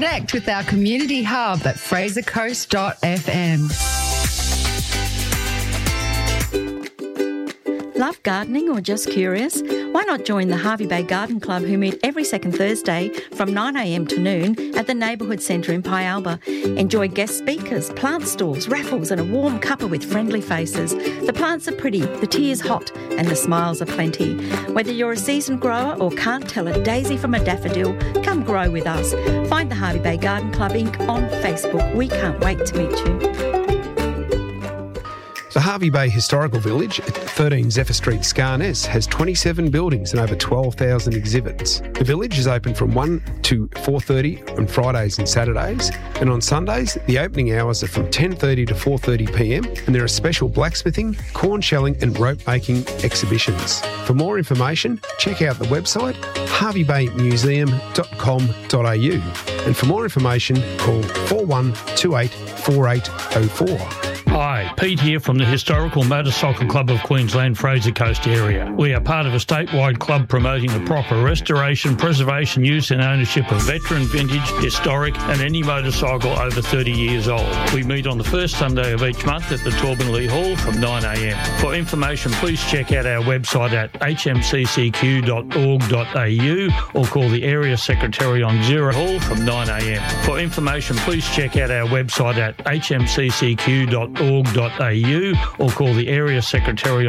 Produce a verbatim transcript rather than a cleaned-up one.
Connect with our community hub at fraser coast dot f m. Love gardening or just curious? Why not join the Hervey Bay Garden Club, who meet every second Thursday from nine a m to noon at the Neighbourhood Centre in Pialba. Enjoy guest speakers, plant stalls, raffles and a warm cuppa with friendly faces. The plants are pretty, the tea is hot and the smiles are plenty. Whether you're a seasoned grower or can't tell a daisy from a daffodil, come grow with us. Find the Hervey Bay Garden Club Incorporated on Facebook. We can't wait to meet you. The Hervey Bay Historical Village at thirteen Zephyr Street, Scarness, has twenty-seven buildings and over twelve thousand exhibits. The village is open from one to four thirty on Fridays and Saturdays, and on Sundays the opening hours are from ten thirty to four thirty p m, and there are special blacksmithing, corn shelling and rope making exhibitions. For more information, check out the website hervey bay museum dot com dot a u, and for more information call four one two eight four eight zero four. Hi, Pete here from the Historical Motorcycle Club of Queensland, Fraser Coast area. We are part of a statewide club promoting the proper restoration, preservation, use and ownership of veteran, vintage, historic and any motorcycle over thirty years old. We meet on the first Sunday of each month at the Torbenley Hall from nine a m. For information, please check out our website at h m c c q dot org dot a u or call the Area Secretary on zero hall from nine a m. For information, please check out our website at h m c c q dot org dot a u or call the Area Secretary